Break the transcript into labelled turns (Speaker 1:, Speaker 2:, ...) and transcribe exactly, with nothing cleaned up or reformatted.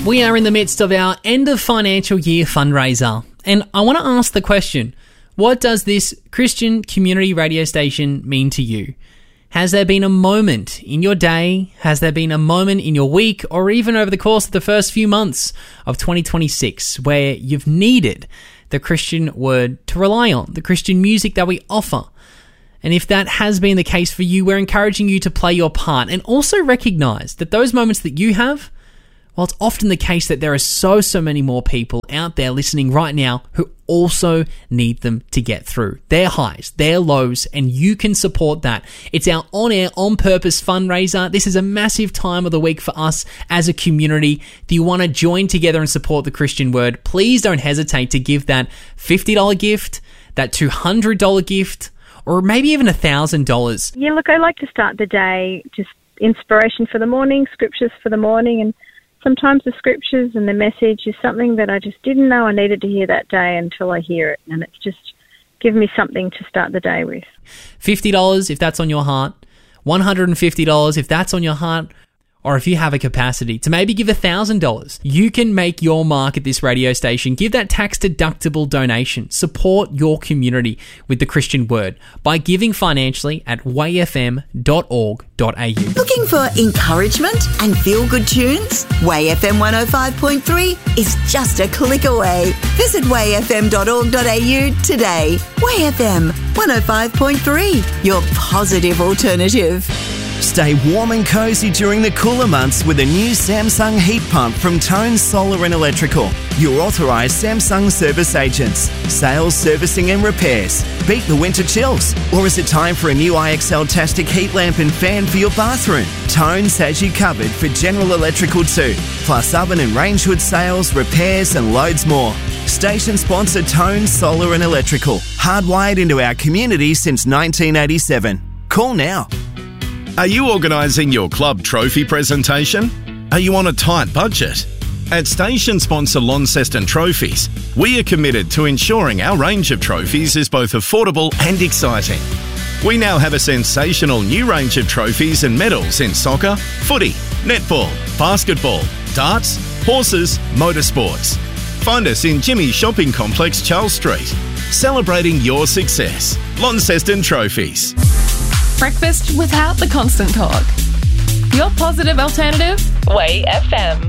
Speaker 1: We are in the midst of our end of financial year fundraiser, and I want to ask the question, what does this Christian community radio station mean to you? Has there been a moment in your day, has there been a moment in your week, or even over the course of the first few months of twenty twenty-six where you've needed the Christian word to rely on, the Christian music that we offer? And if that has been the case for you, we're encouraging you to play your part and also recognize that those moments that you have, well, it's often the case that there are so, so many more people out there listening right now who also need them to get through their highs, their lows, and you can support that. It's our on-air, on-purpose fundraiser. This is a massive time of the week for us as a community. Do you want to join together and support the Christian word? Please don't hesitate to give that fifty dollars gift, that two hundred dollars gift, or maybe even one thousand dollars.
Speaker 2: Yeah, look, I like to start the day, just inspiration for the morning, scriptures for the morning, and sometimes the scriptures and the message is something that I just didn't know I needed to hear that day until I hear it. And it's just given me something to start the day with.
Speaker 1: fifty dollars if that's on your heart, one hundred fifty dollars if that's on your heart, or if you have a capacity to maybe give one thousand dollars. You can make your mark at this radio station. Give that tax-deductible donation. Support your community with the Christian word by giving financially at way f m dot org dot a u.
Speaker 3: Looking for encouragement and feel-good tunes? Way F M one oh five point three is just a click away. Visit way f m dot org dot a u today. Way F M one oh five point three, your positive alternative.
Speaker 4: Stay warm and cozy during the cooler months with a new Samsung heat pump from Tone Solar and Electrical. Your authorised Samsung service agents. Sales, servicing and repairs. Beat the winter chills. Or is it time for a new I X L-tastic heat lamp and fan for your bathroom? Tone's has you covered for general electrical too. Plus oven and range hood sales, repairs and loads more. Station sponsor Tone Solar and Electrical. Hardwired into our community since nineteen eighty-seven. Call now.
Speaker 5: Are you organising your club trophy presentation? Are you on a tight budget? At station sponsor Launceston Trophies, we are committed to ensuring our range of trophies is both affordable and exciting. We now have a sensational new range of trophies and medals in soccer, footy, netball, basketball, darts, horses, motorsports. Find us in Jimmy's Shopping Complex, Charles Street. Celebrating your success. Launceston Trophies.
Speaker 6: Breakfast without the constant talk. Your positive alternative, Way F M.